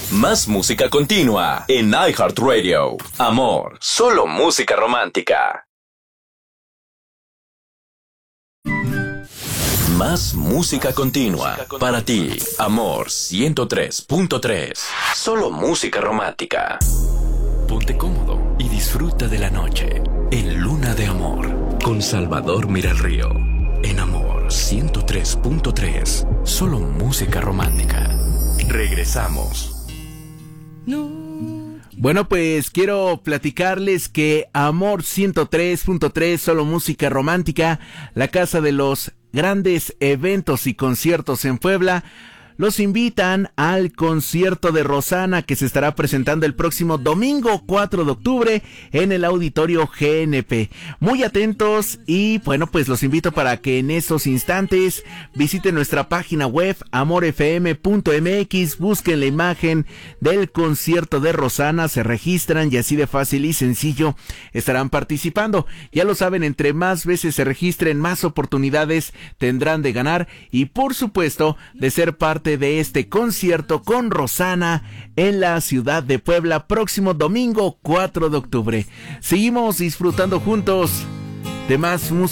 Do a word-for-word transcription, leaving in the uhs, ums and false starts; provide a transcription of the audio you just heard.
Más música continua en iHeartRadio. Amor, solo música romántica. Más música continua para ti. Amor ciento tres punto tres. Solo música romántica. Ponte cómodo y disfruta de la noche en Luna de Amor con Salvador Miralrío. En Amor ciento tres punto tres. Solo música romántica. Regresamos. Bueno, pues quiero platicarles que Amor ciento tres punto tres, solo música romántica, la casa de los grandes eventos y conciertos en Puebla, los invitan al concierto de Rosana que se estará presentando el próximo domingo cuatro de octubre en el Auditorio G N P. Muy atentos y bueno, pues los invito para que en esos instantes visiten nuestra página web amor f m punto m x, busquen la imagen del concierto de Rosana, se registran y así de fácil y sencillo estarán participando. Ya lo saben, entre más veces se registren, más oportunidades tendrán de ganar y por supuesto de ser parte de este concierto con Rosana en la ciudad de Puebla próximo domingo cuatro de octubre. Seguimos disfrutando juntos de más música.